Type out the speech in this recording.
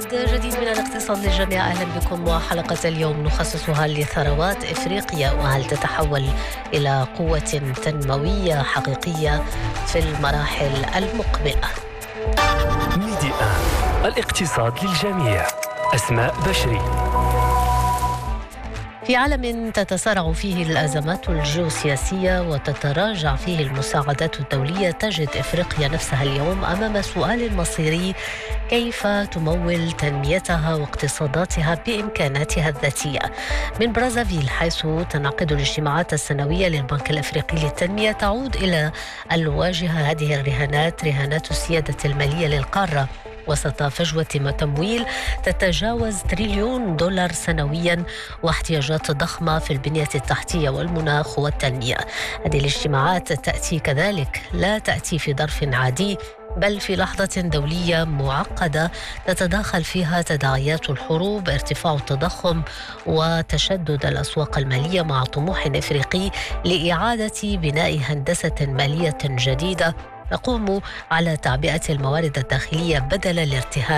موعد جديد من الاقتصاد للجميع. أهلا بكم. وحلقة اليوم نخصصها لثروات إفريقيا، وهل تتحول إلى قوة تنموية حقيقية في المراحل المقبلة. ميدي آن، الاقتصاد للجميع. أسماء بشري. في عالم تتسارع فيه الأزمات الجيوسياسية وتتراجع فيه المساعدات الدولية، تجد إفريقيا نفسها اليوم أمام سؤال مصيري: كيف تمول تنميتها واقتصاداتها بإمكاناتها الذاتية؟ من برازافيل، حيث تنعقد الاجتماعات السنوية للبنك الأفريقي للتنمية، تعود إلى أن نواجه هذه رهانات السيادة المالية للقارة وسط فجوة تمويل تتجاوز $1 تريليون سنويا، واحتياجات ضخمة في البنية التحتية والمناخ والتنمية. هذه الاجتماعات تأتي كذلك، لا تأتي في ظرف عادي، بل في لحظة دولية معقدة تتداخل فيها تداعيات الحروب، ارتفاع التضخم، وتشدد الأسواق المالية، مع طموح إفريقي لإعادة بناء هندسة مالية جديدة تقوم على تعبئة الموارد الداخلية بدل الارتهان